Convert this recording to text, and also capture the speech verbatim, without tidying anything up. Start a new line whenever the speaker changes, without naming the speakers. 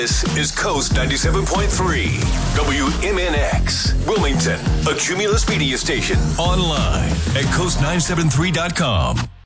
This is Coast ninety-seven point three, W M N X, Wilmington, a Cumulus media station. Online at coast nine seven three dot com.